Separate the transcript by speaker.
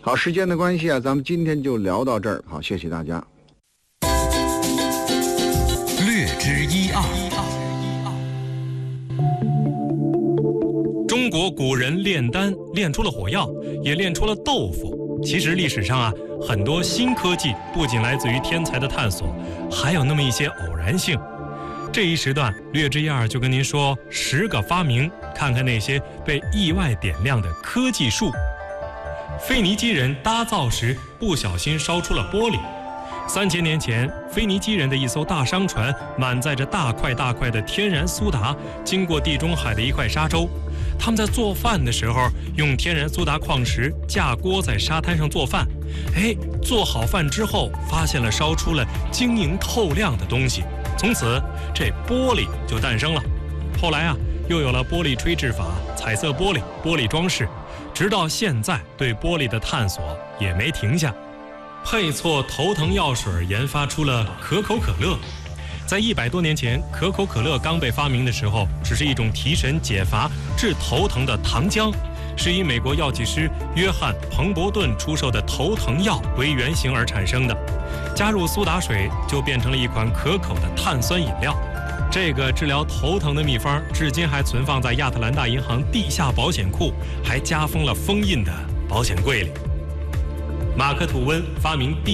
Speaker 1: 好，时间的关系啊，咱们今天就聊到这儿。好，谢谢大家。
Speaker 2: 略知一二。
Speaker 3: 中国古人炼丹炼出了火药，也炼出了豆腐。其实历史上啊，很多新科技不仅来自于天才的探索，还有那么一些偶然性。这一时段略知一二就跟您说10个发明，看看那些被意外点亮的科技树。腓尼基人搭造时不小心烧出了玻璃。3000年前，腓尼基人的一艘大商船满载着大块大块的天然苏打，经过地中海的一块沙洲。他们在做饭的时候，用天然苏打矿石架锅在沙滩上做饭。做好饭之后，发现了烧出了晶莹透亮的东西。从此，这玻璃就诞生了。后来啊，又有了玻璃吹制法、彩色玻璃、玻璃装饰，直到现在，对玻璃的探索也没停下。配错头疼药水研发出了可口可乐。在100多年前，可口可乐刚被发明的时候，只是一种提神解乏、治头疼的糖浆，是以美国药剂师约翰·彭伯顿出售的头疼药为原型而产生的。加入苏打水就变成了一款可口的碳酸饮料。这个治疗头疼的秘方至今还存放在亚特兰大银行地下保险库，还加封了封印的保险柜里。马克·吐温发明